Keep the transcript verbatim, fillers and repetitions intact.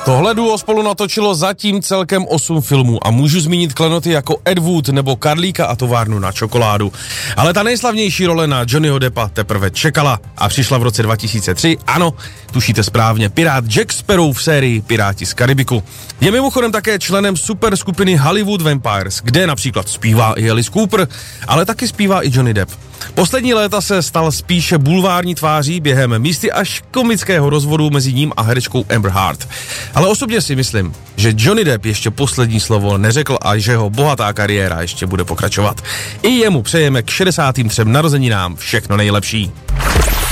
Tohle duo spolu natočilo zatím celkem osm filmů a můžu zmínit klenoty jako Ed Wood nebo Karlíka a továrnu na čokoládu. Ale ta nejslavnější role na Johnnyho Deppa teprve čekala a přišla v roce dva tisíce tři, ano, tušíte správně, pirát Jack Sparrow v sérii Piráti z Karibiku. Je mimochodem také členem super skupiny Hollywood Vampires, kde například zpívá i Alice Cooper, ale taky zpívá i Johnny Depp. Poslední léta se stal spíše bulvární tváří během místy až komického rozvodu mezi ním a herečkou Amber Heard. Ale osobně si myslím, že Johnny Depp ještě poslední slovo neřekl a že jeho bohatá kariéra ještě bude pokračovat. I jemu přejeme k šedesátým třem narozeninám všechno nejlepší.